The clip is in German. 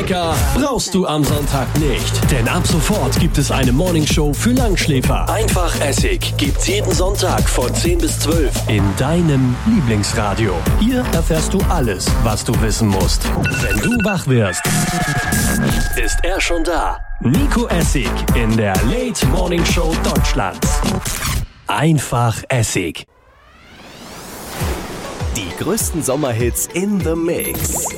Wecker brauchst du am Sonntag nicht. Denn ab sofort gibt es eine Morningshow für Langschläfer. Einfach Essig gibt's jeden Sonntag von 10 bis 12 in deinem Lieblingsradio. Hier erfährst du alles, was du wissen musst. Wenn du wach wirst, ist er schon da. Nico Essig in der Late Morning Show Deutschlands. Einfach Essig. Die größten Sommerhits in the Mix.